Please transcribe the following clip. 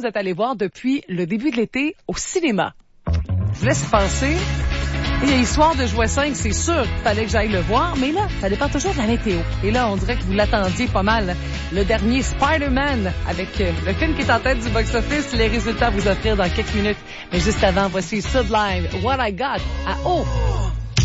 êtes allé voir depuis le début de l'été au cinéma? Je vous laisse penser. Il y a Histoire de Jouet 5, c'est sûr qu'il fallait que j'aille le voir, mais là, ça dépend toujours de la météo. Et là, on dirait que vous l'attendiez pas mal. Le dernier Spider-Man, avec le film qui est en tête du box-office, les résultats à vous offrir dans quelques minutes. Mais juste avant, voici Sublime, What I Got, à haut.